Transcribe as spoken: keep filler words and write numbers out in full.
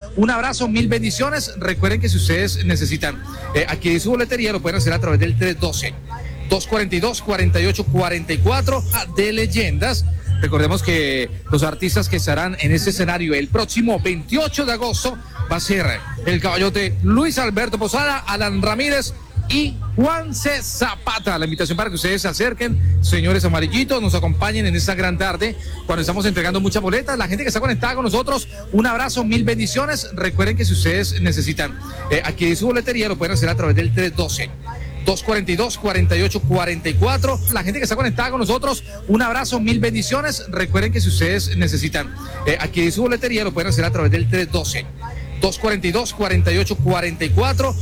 Un abrazo, mil bendiciones. Recuerden que si ustedes necesitan eh, adquirir su boletería, lo pueden hacer a través del tres uno dos, dos cuatro dos, cuatro ocho cuatro cuatro de Leyendas. Recordemos que los artistas que estarán en este escenario el próximo veintiocho de agosto va a ser el caballote Luis Alberto Posada, Alan Ramírez y Juanse Zapata. La invitación para que ustedes se acerquen, señores amarillitos, nos acompañen en esta gran tarde cuando estamos entregando muchas boletas. La gente que está conectada con nosotros, un abrazo, mil bendiciones. Recuerden que si ustedes necesitan eh, adquirir su boletería, lo pueden hacer a través del tres uno dos, dos cuatro dos, cuatro ocho cuatro cuatro. La gente que está conectada con nosotros, un abrazo, mil bendiciones. Recuerden que si ustedes necesitan eh, adquirir su boletería, lo pueden hacer a través del tres uno dos, dos cuatro dos, cuatro ocho cuatro cuatro.